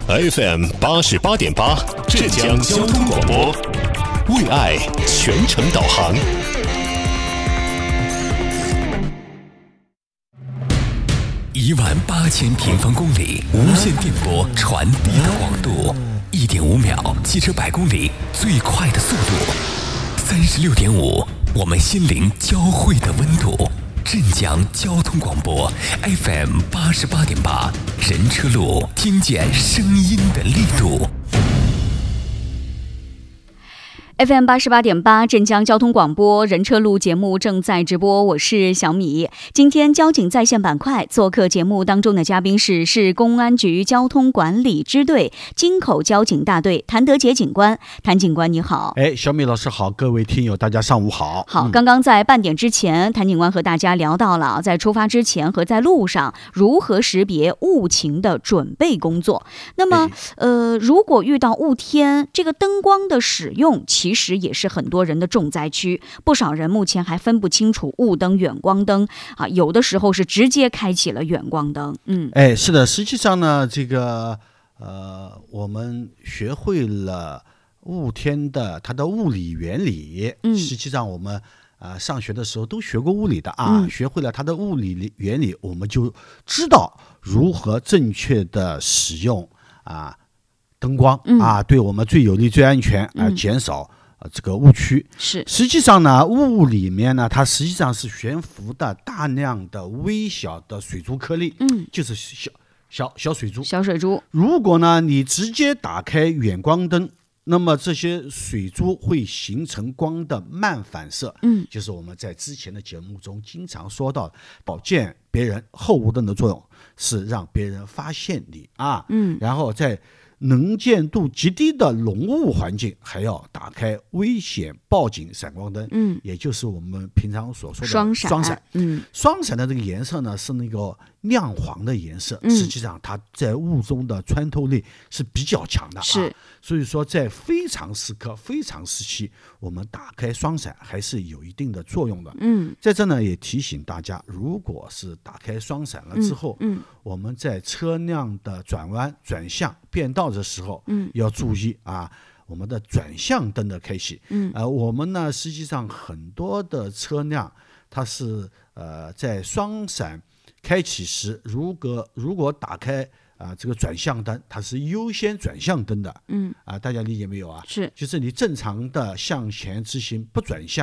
FM 88.8浙江交通广播，为爱全程导航。18000平方公里无线电波传递的广度，1.5秒汽车100公里最快的速度，36.5我们心灵交汇的温度。镇江交通广播 FM 88.8，人车路，听见声音的力度。 FM 88.8镇江交通广播人车路节目正在直播，我是小米。今天交警在线板块做客节目当中的嘉宾是公安局交通管理支队京口交警大队谭德杰警官。谭警官你好。 小米老师好，各位听友大家上午好。 刚刚在半点之前，谭警官和大家聊到了在出发之前和在路上如何识别雾情的准备工作。那么如果遇到雾天，这个灯光的使用其实也是很多人的重灾区，不少人目前还分不清楚雾灯、远光灯有的时候是直接开启了远光灯。 是的，实际上呢，这个我们学会了雾天的它的物理原理，实际上我们上学的时候都学过物理的学会了它的物理原理，我们就知道如何正确的使用灯光对我们最有利、最安全减少这个误区。 是， 实际上呢，雾里面呢，它实际上是悬浮的大量的微小的水珠颗粒，就是小水珠。 小水珠。 如果呢，你直接打开远光灯，那么这些水珠会形成光的慢反射，就是我们在之前的节目中经常说到，保见别人，后雾灯的作用是让别人发现你然后在能见度极低的浓雾环境还要打开危险报警闪光灯，也就是我们平常所说的双闪。双闪的这个颜色呢是那个亮黄的颜色，实际上它在雾中的穿透力是比较强的是， 所以说在非常时刻、非常时期，我们打开双闪还是有一定的作用的。在这呢也提醒大家，如果是打开双闪了之后，我们在车辆的转弯、转向、变道的时候，要注意我们的转向灯的开启。我们呢实际上很多的车辆它是在双闪开启时，如果打开这个转向灯，它是优先转向灯的。大家理解没有是，就是你正常的向前直行不转向。